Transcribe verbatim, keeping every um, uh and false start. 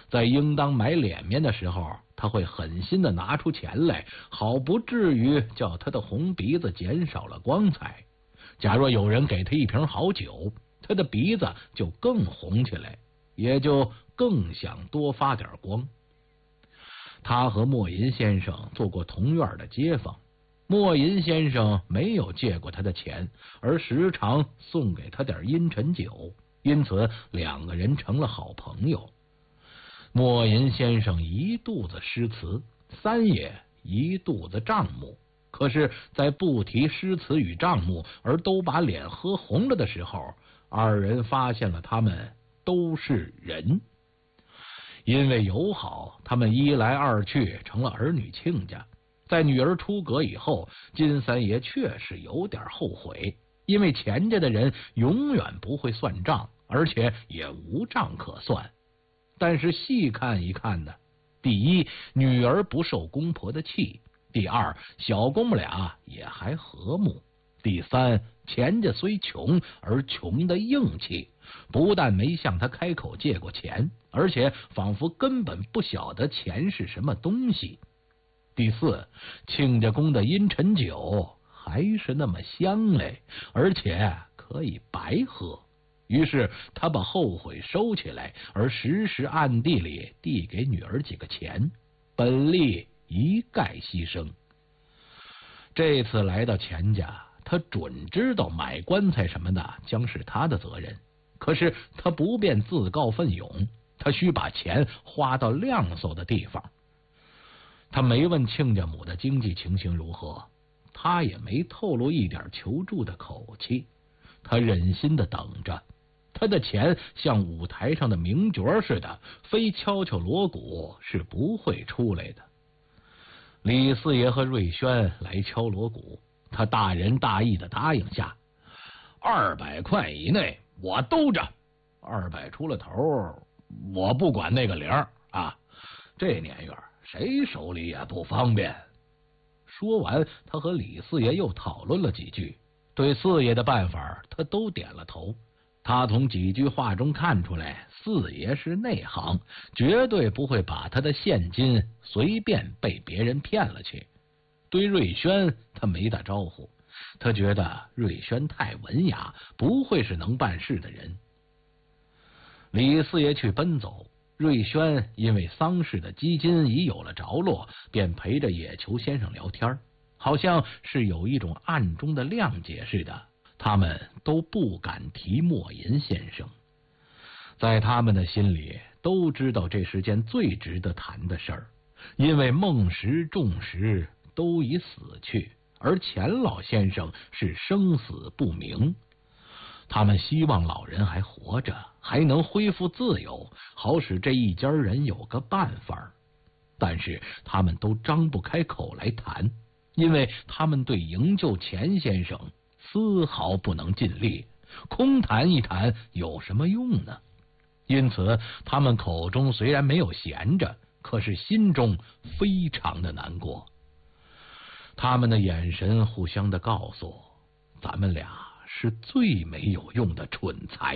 在应当买脸面的时候，他会狠心的拿出钱来，好不至于叫他的红鼻子减少了光彩。假若有人给他一瓶好酒，他的鼻子就更红起来，也就更想多发点光。他和莫银先生做过同院的街坊，莫银先生没有借过他的钱，而时常送给他点阴沉酒，因此两个人成了好朋友。莫银先生一肚子诗词，三爷一肚子账目，可是在不提诗词与账目而都把脸喝红了的时候，二人发现了他们都是人。因为友好，他们一来二去成了儿女亲家。在女儿出阁以后，金三爷确实有点后悔，因为钱家的人永远不会算账，而且也无账可算。但是细看一看呢，第一，女儿不受公婆的气；第二，小公母俩也还和睦；第三，钱家虽穷，而穷的硬气，不但没向他开口借过钱，而且仿佛根本不晓得钱是什么东西。第四，亲家公的阴沉酒还是那么香嘞，而且可以白喝。于是他把后悔收起来，而时时暗地里递给女儿几个钱，本利一概牺牲。这次来到钱家，他准知道买棺材什么的将是他的责任，可是他不便自告奋勇，他需把钱花到亮手的地方。他没问亲家母的经济情形如何，他也没透露一点求助的口气，他忍心的等着。他的钱像舞台上的名角似的，非敲敲锣鼓是不会出来的。李四爷和瑞轩来敲锣鼓，他大仁大义的答应下，二百块以内我兜着，二百出了头我不管那个零啊，这年月谁手里也不方便。说完，他和李四爷又讨论了几句，对四爷的办法他都点了头。他从几句话中看出来，四爷是内行，绝对不会把他的现金随便被别人骗了去。对瑞轩他没打招呼，他觉得瑞轩太文雅，不会是能办事的人。李四爷去奔走，瑞轩因为丧事的基金已有了着落，便陪着野球先生聊天，好像是有一种暗中的谅解似的。他们都不敢提莫银先生，在他们的心里都知道这是件最值得谈的事儿，因为孟石、仲石都已死去，而钱老先生是生死不明。他们希望老人还活着，还能恢复自由，好使这一家人有个办法。但是他们都张不开口来谈，因为他们对营救钱先生丝毫不能尽力，空谈一谈有什么用呢？因此他们口中虽然没有闲着，可是心中非常的难过。他们的眼神互相的告诉，咱们俩是最没有用的蠢材。